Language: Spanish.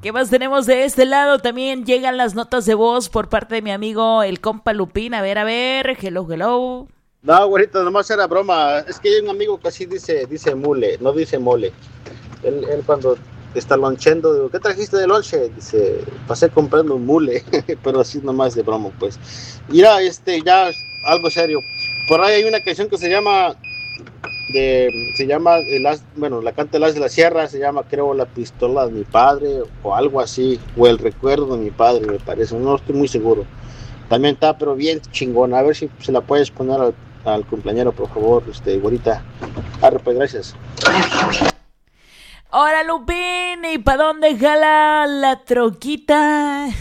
¿Qué más tenemos de este lado? También llegan las notas de voz por parte de mi amigo el compa Lupín. A ver, hello, hello. No, güerito, nomás era broma. Es que hay un amigo que así dice mule, no dice mole. Él cuando está lonchendo, digo, ¿qué trajiste de lonche? Dice, pasé comprando un mule, pero así nomás de broma, pues. Mira, ya algo serio. Por ahí hay una canción que se llama la canta el As de la Sierra, se llama creo La pistola de mi padre o algo así, o El recuerdo de mi padre, me parece, no estoy muy seguro. También está, pero bien chingona, a ver si se la puedes poner al cumpleañero, por favor, güerita. Pues, gracias. Hola Lupín, ¿y para dónde jala la troquita?